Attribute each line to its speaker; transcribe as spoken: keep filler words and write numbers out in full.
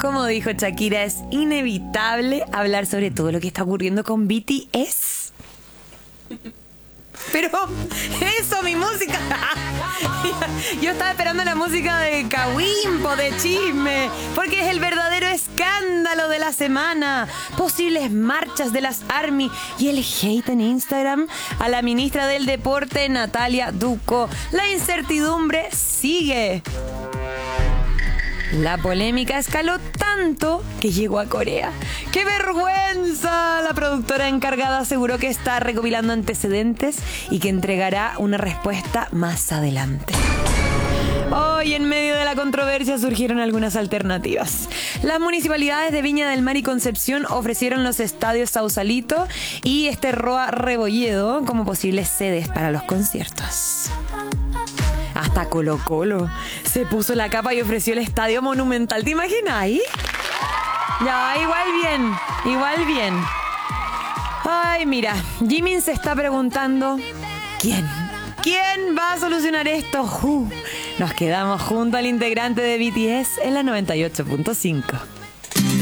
Speaker 1: Como dijo Shakira, es inevitable hablar sobre todo lo que está ocurriendo con B T S. Pero eso, mi música. Yo estaba esperando la música de Kawimpo, de chisme, porque es el verdadero escándalo de la semana. Posibles marchas de las ARMY y el hate en Instagram a la ministra del Deporte, Natalia Ducko. La incertidumbre sigue. La polémica escaló tanto que llegó a Corea. ¡Qué vergüenza! La productora encargada aseguró que está recopilando antecedentes y que entregará una respuesta más adelante. Hoy, en medio de la controversia, surgieron algunas alternativas. Las municipalidades de Viña del Mar y Concepción ofrecieron los estadios Sausalito y este Roa Rebolledo como posibles sedes para los conciertos. Hasta Colo Colo se puso la capa y ofreció el Estadio Monumental. ¿Te imaginas ahí? Ya, igual bien, igual bien. Ay, mira, Jimin se está preguntando, ¿quién? ¿Quién va a solucionar esto? Uh, nos quedamos junto al integrante de B T S en la noventa y ocho punto cinco.